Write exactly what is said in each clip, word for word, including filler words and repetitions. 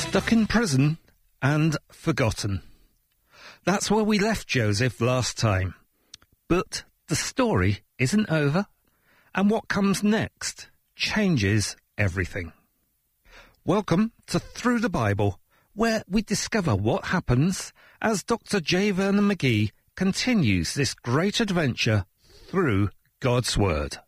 Stuck in prison and forgotten. That's where we left Joseph last time. But the story isn't over, and what comes next changes everything. Welcome to Through the Bible, where we discover what happens as Doctor J. Vernon McGee continues this great adventure through God's Word.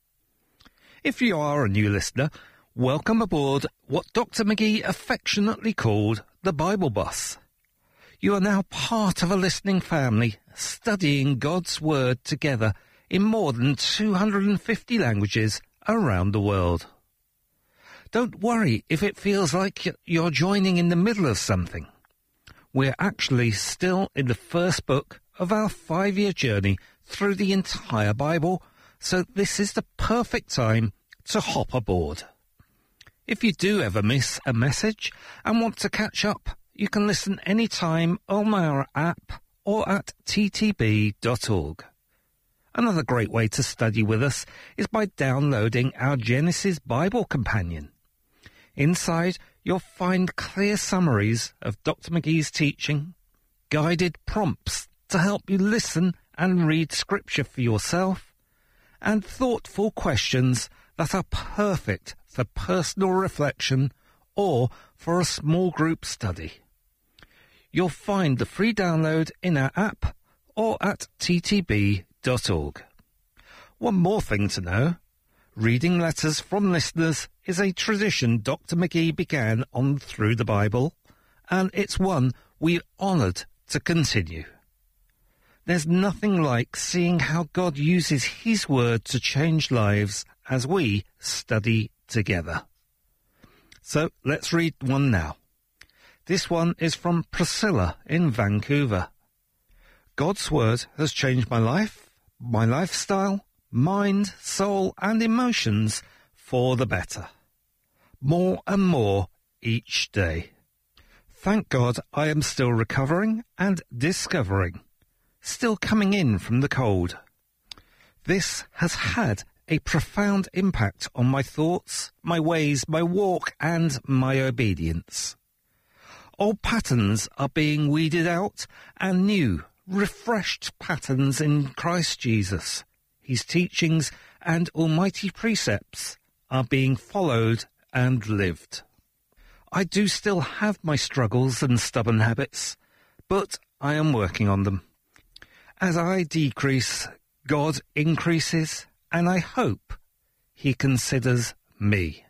If you are a new listener, welcome aboard what Doctor McGee affectionately called the Bible Bus. You are now part of a listening family, studying God's Word together in more than two hundred fifty languages around the world. Don't worry if it feels like you're joining in the middle of something. We're actually still in the first book of our five-year journey through the entire Bible, so this is the perfect time to hop aboard. If you do ever miss a message and want to catch up, you can listen anytime on our app or at t t b dot org. Another great way to study with us is by downloading our Genesis Bible Companion. Inside, you'll find clear summaries of Doctor McGee's teaching, guided prompts to help you listen and read Scripture for yourself, and thoughtful questions that are perfect for personal reflection or for a small group study. You'll find the free download in our app or at t t b dot org. One more thing to know. Reading letters from listeners is a tradition Doctor McGee began on Through the Bible, and it's one we're honoured to continue. There's nothing like seeing how God uses His Word to change lives as we study together. So let's read one now. This one is from Priscilla in Vancouver. God's Word has changed my life, my lifestyle, mind, soul and emotions for the better. More and more each day. Thank God I am still recovering and discovering. Still coming in from the cold. This has had a profound impact on my thoughts, my ways, my walk, and my obedience. Old patterns are being weeded out, and new, refreshed patterns in Christ Jesus. His teachings and almighty precepts are being followed and lived. I do still have my struggles and stubborn habits, but I am working on them. As I decrease, God increases, and I hope He considers me.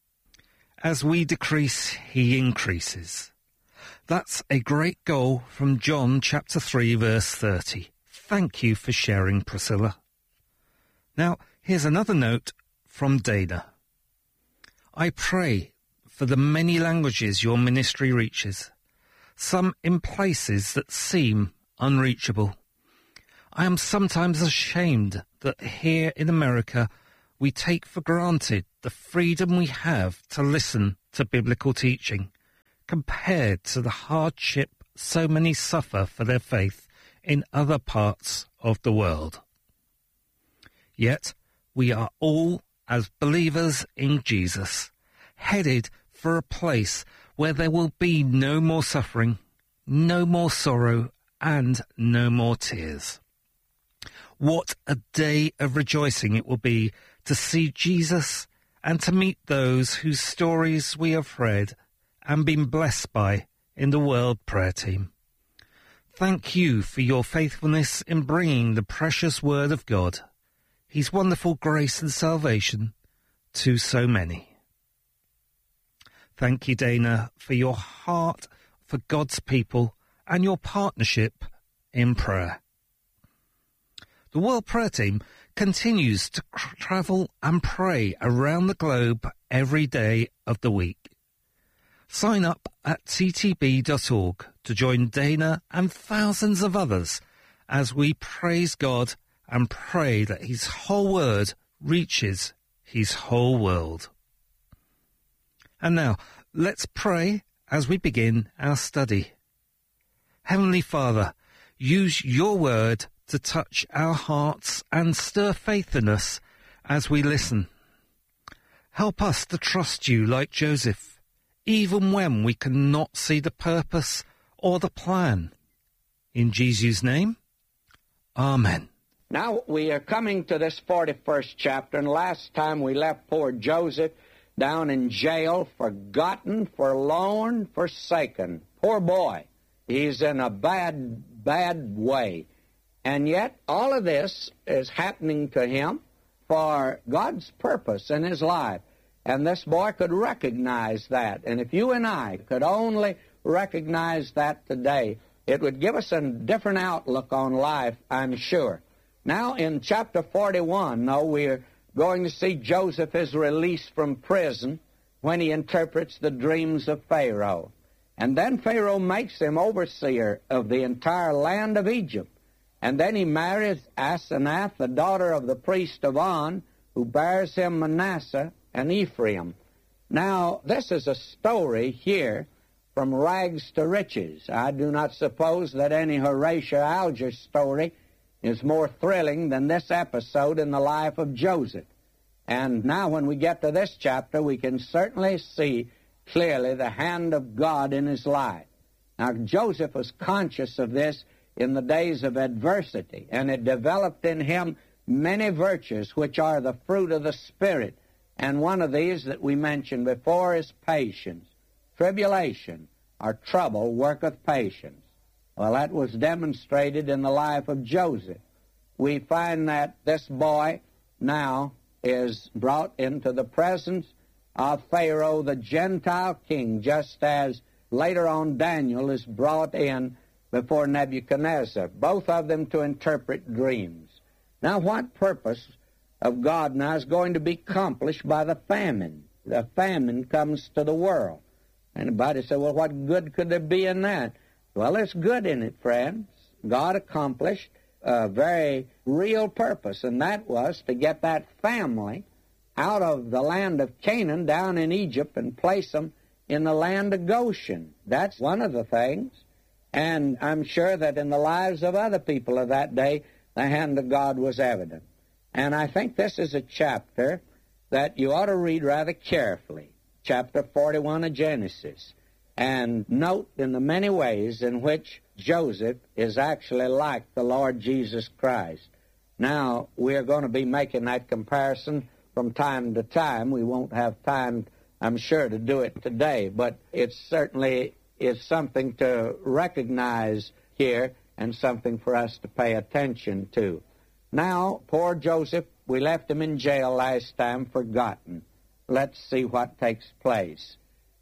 As we decrease, He increases. That's a great goal from John chapter three, verse thirty. Thank you for sharing, Priscilla. Now, here's another note from Dana. I pray for the many languages your ministry reaches, some in places that seem unreachable. I am sometimes ashamed that here in America we take for granted the freedom we have to listen to biblical teaching compared to the hardship so many suffer for their faith in other parts of the world. Yet we are all, as believers in Jesus, headed for a place where there will be no more suffering, no more sorrow, and no more tears. What a day of rejoicing it will be to see Jesus and to meet those whose stories we have read and been blessed by in the World Prayer Team. Thank you for your faithfulness in bringing the precious Word of God, His wonderful grace and salvation, to so many. Thank you, Dana, for your heart for God's people and your partnership in prayer. The World Prayer Team continues to cr- travel and pray around the globe every day of the week. Sign up at t t b dot org to join Dana and thousands of others as we praise God and pray that His whole Word reaches His whole world. And now, let's pray as we begin our study. Heavenly Father, use your Word to touch our hearts and stir faith in us as we listen. Help us to trust you like Joseph, even when we cannot see the purpose or the plan. In Jesus' name, Amen. Now we are coming to this forty-first chapter, and last time we left poor Joseph down in jail, forgotten, forlorn, forsaken. Poor boy. He's in a bad, bad way. And yet all of this is happening to him for God's purpose in his life. And this boy could recognize that. And if you and I could only recognize that today, it would give us a different outlook on life, I'm sure. Now in chapter forty-one, though, we're going to see Joseph is released from prison when he interprets the dreams of Pharaoh. And then Pharaoh makes him overseer of the entire land of Egypt. And then he marries Asenath, the daughter of the priest of On, who bears him Manasseh and Ephraim. Now, this is a story here from rags to riches. I do not suppose that any Horatio Alger story is more thrilling than this episode in the life of Joseph. And now when we get to this chapter, we can certainly see clearly the hand of God in his life. Now, Joseph was conscious of this in the days of adversity, and it developed in him many virtues which are the fruit of the Spirit. And one of these that we mentioned before is patience. Tribulation or trouble worketh patience. Well, that was demonstrated in the life of Joseph. We find that this boy now is brought into the presence of Pharaoh, the Gentile king, just as later on Daniel is brought in before Nebuchadnezzar, both of them to interpret dreams. Now, what purpose of God now is going to be accomplished by the famine? The famine comes to the world. Anybody say, well, what good could there be in that? Well, there's good in it, friends. God accomplished a very real purpose, and that was to get that family out of the land of Canaan down in Egypt and place them in the land of Goshen. That's one of the things. And I'm sure that in the lives of other people of that day, the hand of God was evident. And I think this is a chapter that you ought to read rather carefully, chapter forty-one of Genesis, and note in the many ways in which Joseph is actually like the Lord Jesus Christ. Now, we're going to be making that comparison from time to time. We won't have time, I'm sure, to do it today, but it certainly is something to recognize here and something for us to pay attention to. Now, poor Joseph, we left him in jail last time, forgotten. Let's see what takes place.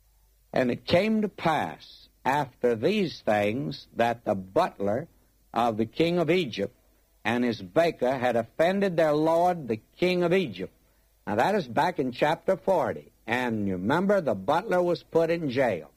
And it came to pass after these things that the butler of the king of Egypt and his baker had offended their lord, the king of Egypt. Now, that is back in chapter forty. And you remember, the butler was put in jail.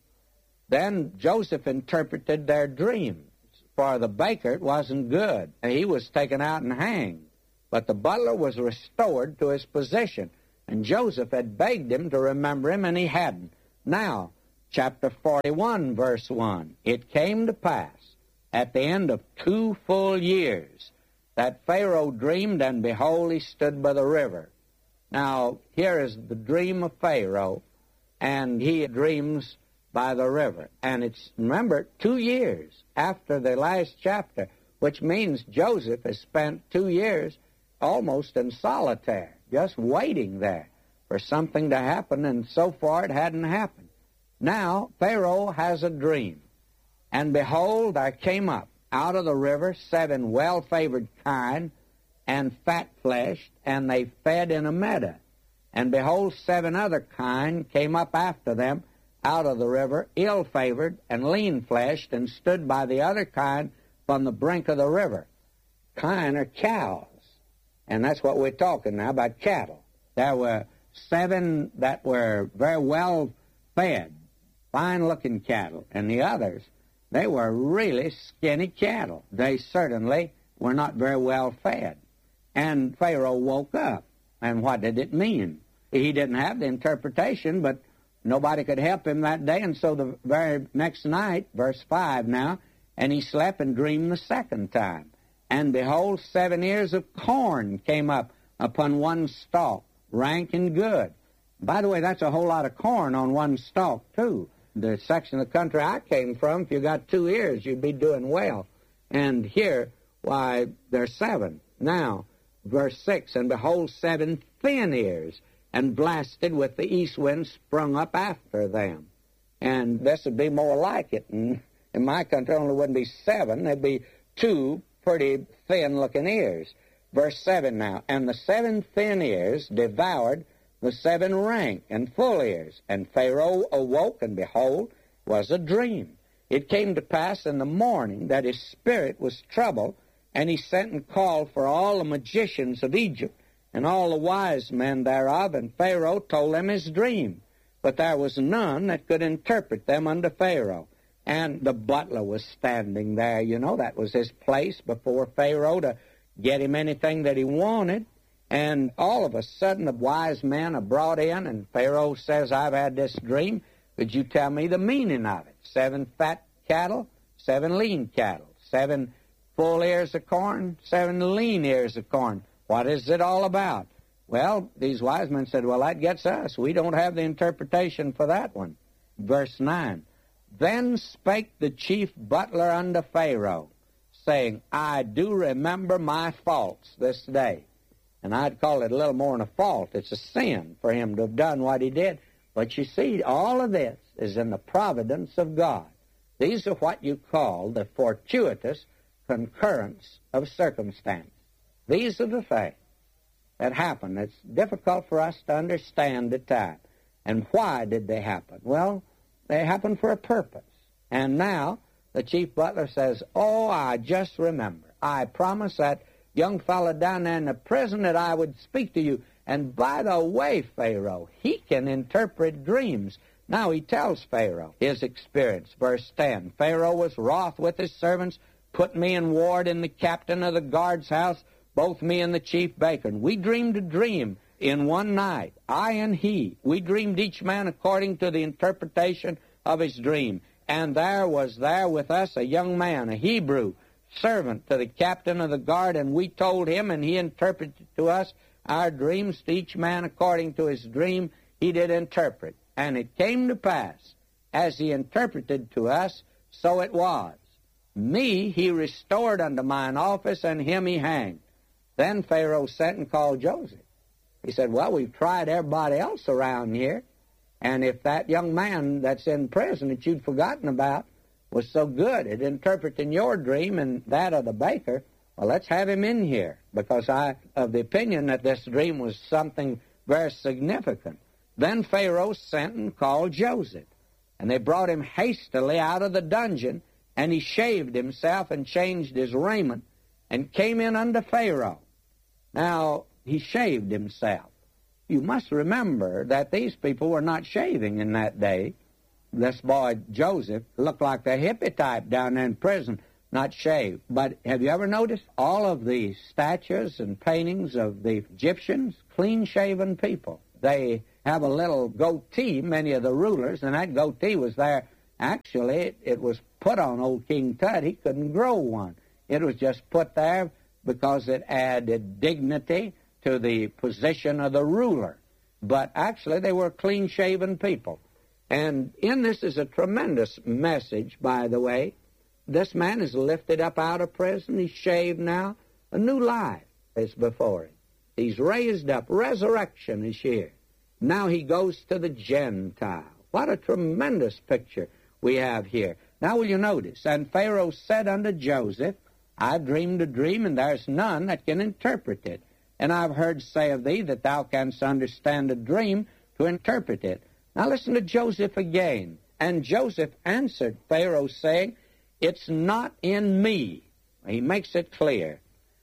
Then Joseph interpreted their dreams. For the baker, it wasn't good. He was taken out and hanged. But the butler was restored to his position. And Joseph had begged him to remember him, and he hadn't. Now, chapter forty-one, verse one. It came to pass, at the end of two full years, that Pharaoh dreamed, and behold, he stood by the river. Now, here is the dream of Pharaoh, and he dreams by the river. And it's, remember, two years after the last chapter, which means Joseph has spent two years almost in solitaire, just waiting there for something to happen, and so far it hadn't happened. Now, Pharaoh has a dream. And behold, there came up out of the river seven well-favored kine and fat-fleshed, and they fed in a meadow. And behold, seven other kine came up after them out of the river, ill-favored and lean-fleshed, and stood by the other kine from the brink of the river. Kine are cows, and that's what we're talking now about, cattle. There were seven that were very well fed, fine-looking cattle, and the others, they were really skinny cattle. They certainly were not very well fed. And Pharaoh woke up, and what did it mean? He didn't have the interpretation, but nobody could help him that day, and so the very next night, verse five now, and he slept and dreamed the second time. And behold, seven ears of corn came up upon one stalk, rank and good. By the way, that's a whole lot of corn on one stalk, too. The section of the country I came from, if you got two ears, you'd be doing well. And here, why, there's seven. Now, verse six, and behold, seven thin ears, and blasted with the east wind sprung up after them. And this would be more like it. And in my country, only wouldn't be seven. There'd be two pretty thin-looking ears. Verse seven now, and the seven thin ears devoured the seven rank and full ears. And Pharaoh awoke, and behold, was a dream. It came to pass in the morning that his spirit was troubled, and he sent and called for all the magicians of Egypt, and all the wise men thereof, and Pharaoh told them his dream. But there was none that could interpret them unto Pharaoh. And the butler was standing there, you know, that was his place before Pharaoh to get him anything that he wanted. And all of a sudden the wise men are brought in, and Pharaoh says, I've had this dream. Could you tell me the meaning of it? Seven fat cattle, seven lean cattle, seven full ears of corn, seven lean ears of corn. What is it all about? Well, these wise men said, well, that gets us. We don't have the interpretation for that one. Verse nine, then spake the chief butler unto Pharaoh, saying, I do remember my faults this day. And I'd call it a little more than a fault. It's a sin for him to have done what he did. But you see, all of this is in the providence of God. These are what you call the fortuitous concurrence of circumstance. These are the things that happen. It's difficult for us to understand at times. And why did they happen? Well, they happen for a purpose. And now the chief butler says, oh, I just remember. I promised that young fellow down there in the prison that I would speak to you. And by the way, Pharaoh, he can interpret dreams. Now he tells Pharaoh his experience. Verse ten, Pharaoh was wroth with his servants, put me in ward in the captain of the guard's house, both me and the chief baker. And we dreamed a dream in one night, I and he. We dreamed each man according to the interpretation of his dream. And there was there with us a young man, a Hebrew, servant to the captain of the guard, and we told him, and he interpreted to us our dreams, to each man according to his dream he did interpret. And it came to pass, as he interpreted to us, so it was. Me he restored unto mine office, and him he hanged. Then Pharaoh sent and called Joseph. He said, well, we've tried everybody else around here, and if that young man that's in prison that you'd forgotten about was so good at interpreting your dream and that of the baker, well, let's have him in here, because I of the opinion that this dream was something very significant. Then Pharaoh sent and called Joseph, and they brought him hastily out of the dungeon, and he shaved himself and changed his raiment, and came in unto Pharaoh. Now, he shaved himself. You must remember that these people were not shaving in that day. This boy, Joseph, looked like the hippie type down there in prison, not shaved. But have you ever noticed all of the statues and paintings of the Egyptians? Clean-shaven people. They have a little goatee, many of the rulers, and that goatee was there. Actually, it, it was put on old King Tut. He couldn't grow one. It was just put there because it added dignity to the position of the ruler. But actually, they were clean-shaven people. And in this is a tremendous message, by the way. This man is lifted up out of prison. He's shaved now. A new life is before him. He's raised up. Resurrection is here. Now he goes to the Gentile. What a tremendous picture we have here. Now will you notice, and Pharaoh said unto Joseph, I dreamed a dream, and there's none that can interpret it. And I've heard say of thee that thou canst understand a dream to interpret it. Now listen to Joseph again. And Joseph answered Pharaoh, saying, it's not in me. He makes it clear.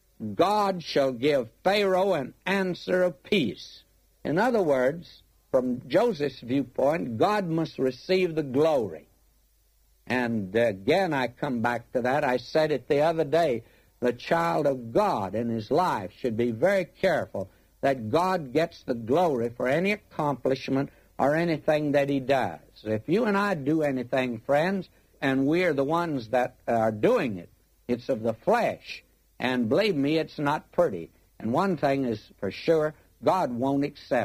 God shall give Pharaoh an answer of peace. In other words, from Joseph's viewpoint, God must receive the glory. And again, I come back to that. I said it the other day. The child of God in his life should be very careful that God gets the glory for any accomplishment or anything that he does. If you and I do anything, friends, and we're the ones that are doing it, it's of the flesh. And believe me, it's not pretty. And one thing is for sure, God won't accept it.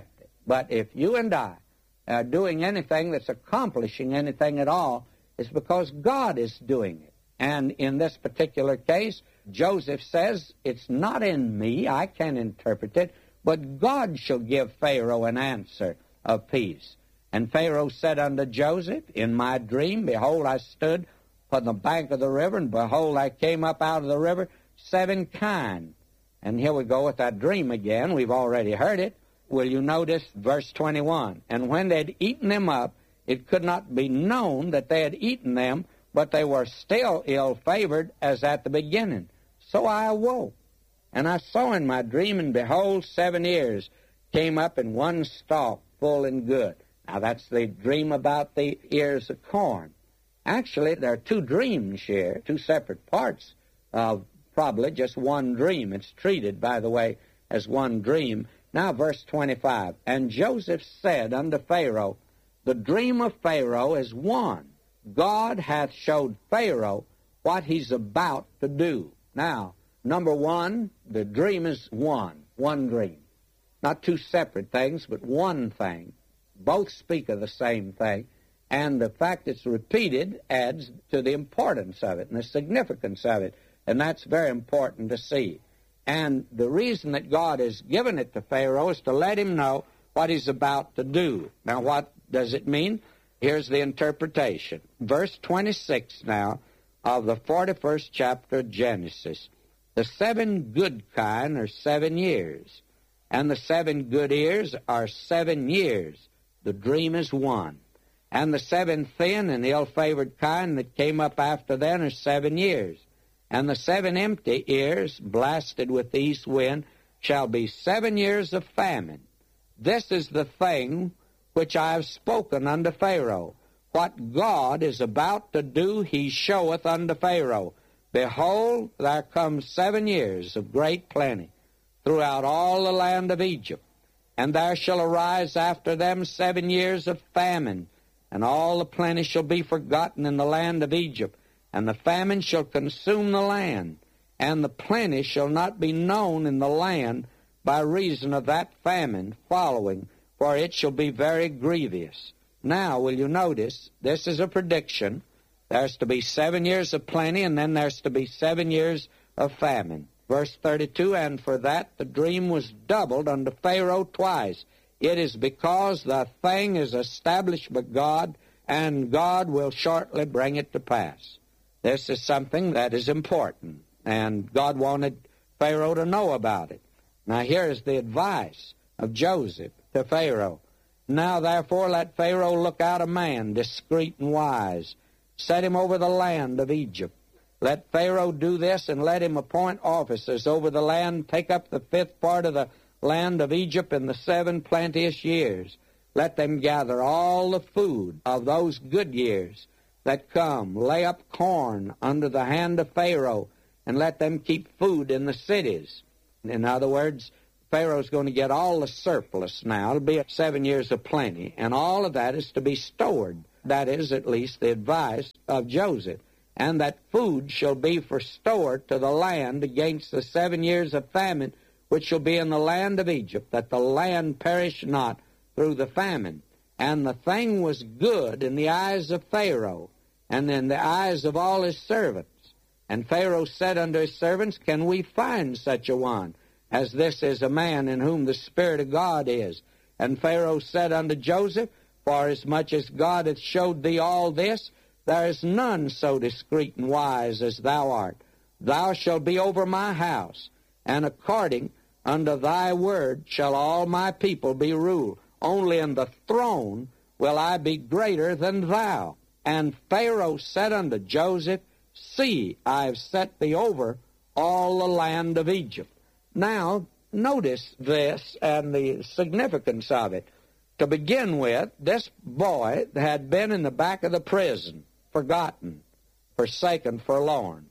But if you and I are doing anything that's accomplishing anything at all, it's because God is doing it. And in this particular case, Joseph says, it's not in me, I can't interpret it, but God shall give Pharaoh an answer of peace. And Pharaoh said unto Joseph, in my dream, behold, I stood upon the bank of the river, and behold, I came up out of the river, seven kine. And here we go with that dream again. We've already heard it. Will you notice verse twenty-one? And when they had eaten them up, it could not be known that they had eaten them, but they were still ill-favored as at the beginning. So I awoke, and I saw in my dream, and behold, seven ears came up in one stalk, full and good. Now that's the dream about the ears of corn. Actually, there are two dreams here, two separate parts of probably just one dream. It's treated, by the way, as one dream. Now, verse twenty-five, and Joseph said unto Pharaoh, the dream of Pharaoh is one. God hath showed Pharaoh what he's about to do. Now, number one, the dream is one, one dream. Not two separate things, but one thing. Both speak of the same thing, and the fact it's repeated adds to the importance of it and the significance of it, and that's very important to see. And the reason that God has given it to Pharaoh is to let him know what he's about to do. Now, what does it mean? Here's the interpretation. Verse twenty-six now of the forty-first chapter of Genesis. The seven good kine are seven years, and the seven good ears are seven years. The dream is one. And the seven thin and ill-favored kine that came up after them are seven years. And the seven empty ears, blasted with the east wind, shall be seven years of famine. This is the thing which I have spoken unto Pharaoh. What God is about to do, he showeth unto Pharaoh. Behold, there come seven years of great plenty throughout all the land of Egypt. And there shall arise after them seven years of famine, and all the plenty shall be forgotten in the land of Egypt. And the famine shall consume the land, and the plenty shall not be known in the land by reason of that famine following, for it shall be very grievous. Now, will you notice, this is a prediction. There's to be seven years of plenty, and then there's to be seven years of famine. Verse thirty-two, and for that the dream was doubled unto Pharaoh twice. It is because the thing is established by God, and God will shortly bring it to pass. This is something that is important, and God wanted Pharaoh to know about it. Now here is the advice of Joseph to Pharaoh. Now therefore let Pharaoh look out a man, discreet and wise. Set him over the land of Egypt. Let Pharaoh do this, and let him appoint officers over the land. Take up the fifth part of the land of Egypt in the seven plenteous years. Let them gather all the food of those good years that come. Lay up corn under the hand of Pharaoh, and let them keep food in the cities. In other words, Pharaoh's going to get all the surplus now. It'll be seven years of plenty, and all of that is to be stored. That is at least the advice of Joseph. And that food shall be for store to the land against the seven years of famine, which shall be in the land of Egypt, that the land perish not through the famine. And the thing was good in the eyes of Pharaoh, and in the eyes of all his servants. And Pharaoh said unto his servants, Can we find such a one, as this is a man in whom the Spirit of God is? And Pharaoh said unto Joseph, Forasmuch as God hath showed thee all this, there is none so discreet and wise as thou art. Thou shalt be over my house, and according unto thy word shall all my people be ruled. Only in the throne will I be greater than thou. And Pharaoh said unto Joseph, See, I have set thee over all the land of Egypt. Now, notice this and the significance of it. To begin with, this boy had been in the back of the prison, forgotten, forsaken, forlorn.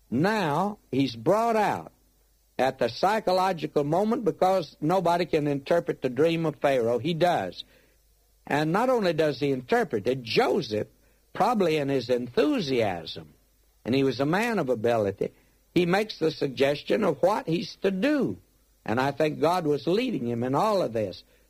Now he's brought out at the psychological moment because nobody can interpret the dream of Pharaoh. He does. And not only does he interpret it, Joseph, probably in his enthusiasm, and he was a man of ability, he makes the suggestion of what he's to do. And I think God was leading him in all of this.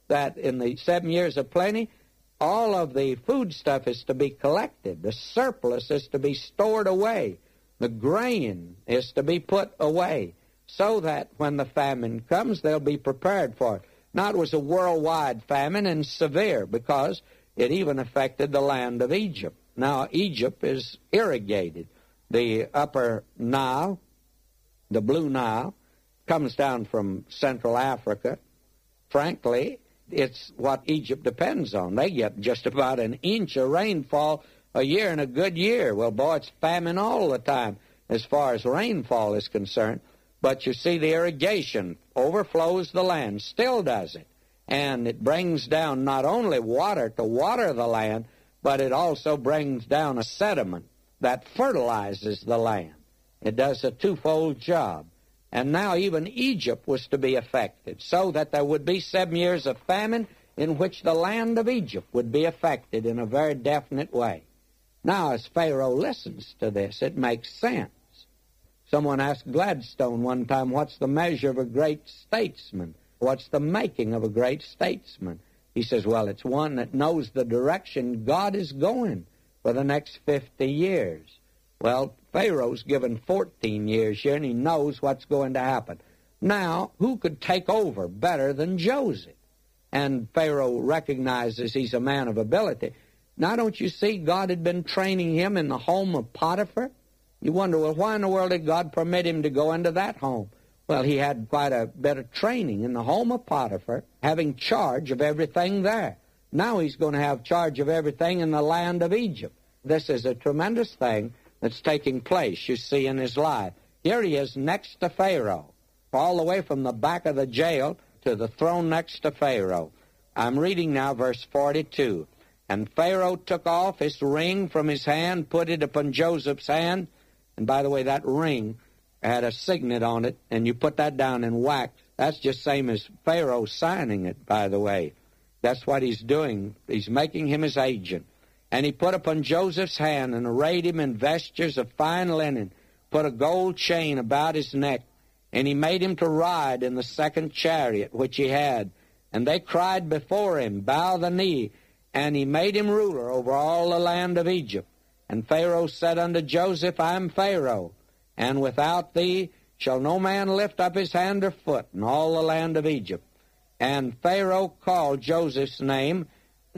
that in the seven years of plenty, all of the food stuff is to be collected. The surplus is to be stored away. The grain is to be put away so that when the famine comes, they'll be prepared for it. Now, it was a worldwide famine and severe because it even affected the land of Egypt. Now, Egypt is irrigated. The upper Nile, the Blue Nile, comes down from Central Africa. Frankly, it's what Egypt depends on. They get just about an inch of rainfall a year in a good year. Well, boy, it's famine all the time as far as rainfall is concerned. But you see, the irrigation overflows the land, still does it. And it brings down not only water to water the land, but it also brings down a sediment that fertilizes the land. It does a twofold job. And now even Egypt was to be affected, so that there would be seven years of famine in which the land of Egypt would be affected in a very definite way. Now, as Pharaoh listens to this, it makes sense. Someone asked Gladstone one time, what's the measure of a great statesman? What's the making of a great statesman? He says, well, it's one that knows the direction God is going for the next fifty years. Well, Pharaoh's given fourteen years here, and he knows what's going to happen. Now, who could take over better than Joseph? And Pharaoh recognizes he's a man of ability. Now, don't you see God had been training him in the home of Potiphar? You wonder, well, why in the world did God permit him to go into that home? Well, he had quite a bit of training in the home of Potiphar, having charge of everything there. Now he's going to have charge of everything in the land of Egypt. This is a tremendous thing that's taking place, you see, in his life. Here he is next to Pharaoh, all the way from the back of the jail to the throne next to Pharaoh. I'm reading now verse forty-two. And Pharaoh took off his ring from his hand, put it upon Joseph's hand. And by the way, that ring had a signet on it, and you put that down in wax. That's just same as Pharaoh signing it, by the way. That's what he's doing. He's making him his agent. And he put upon Joseph's hand and arrayed him in vestures of fine linen, put a gold chain about his neck, and he made him to ride in the second chariot which he had. And they cried before him, bow the knee, and he made him ruler over all the land of Egypt. And Pharaoh said unto Joseph, I am Pharaoh, and without thee shall no man lift up his hand or foot in all the land of Egypt. And Pharaoh called Joseph's name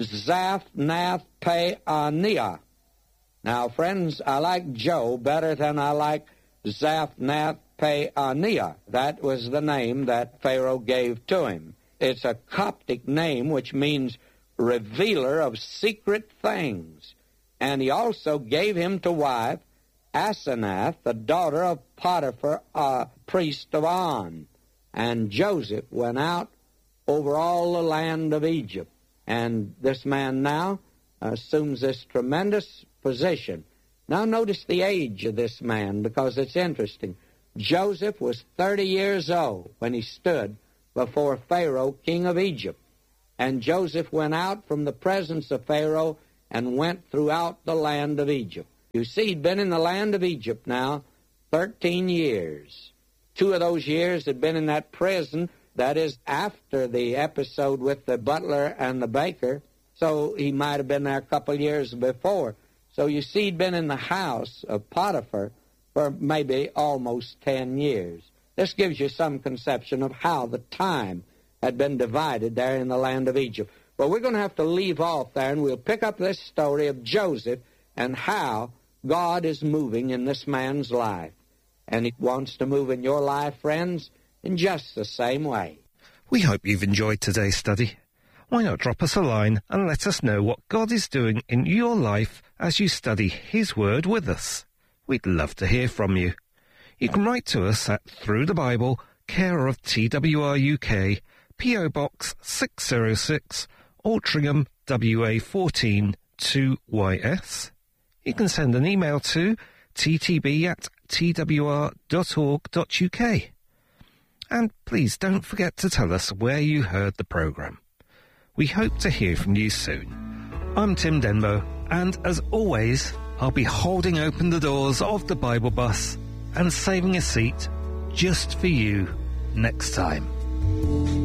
Zaphnath-Paaneah. Now, friends, I like Joe better than I like Zaphnath-Paaneah. That was the name that Pharaoh gave to him. It's a Coptic name which means revealer of secret things. And he also gave him to wife Asenath, the daughter of Potiphar, a priest of On. And Joseph went out over all the land of Egypt. And this man now assumes this tremendous position. Now notice the age of this man, because it's interesting. Joseph was thirty years old when he stood before Pharaoh, king of Egypt. And Joseph went out from the presence of Pharaoh and went throughout the land of Egypt. You see, he'd been in the land of Egypt now thirteen years. Two of those years had been in that prison, that is, after the episode with the butler and the baker, so he might have been there a couple of years before. So you see, he'd been in the house of Potiphar for maybe almost ten years. This gives you some conception of how the time had been divided there in the land of Egypt. But we're going to have to leave off there, and we'll pick up this story of Joseph and how God is moving in this man's life. And he wants to move in your life, friends, in just the same way. We hope you've enjoyed today's study. Why not drop us a line and let us know what God is doing in your life as you study His Word with us. We'd love to hear from you. You can write to us at Through the Bible, care of T W R U K, P O Box six oh six, Altrincham, W A fourteen two Y S. You can send an email to t t b at t w r dot org dot u k. And please don't forget to tell us where you heard the programme. We hope to hear from you soon. I'm Tim Denbo, and as always, I'll be holding open the doors of the Bible bus and saving a seat just for you next time.